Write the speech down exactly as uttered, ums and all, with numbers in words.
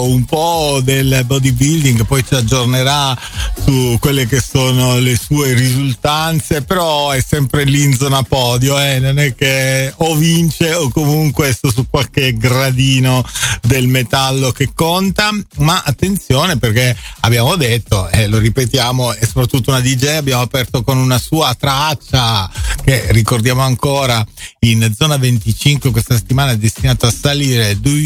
un po' del bodybuilding, poi ci aggiornerà su quelle che sono le sue risultanze, però è sempre lì in zona podio, eh? Non è che o vince o comunque sto su qualche gradino del metallo che conta. Ma attenzione, perché abbiamo detto, e eh, lo ripetiamo, e soprattutto una D J, abbiamo aperto con una sua traccia che ricordiamo ancora in zona venticinque questa settimana, è destinata a salire, Do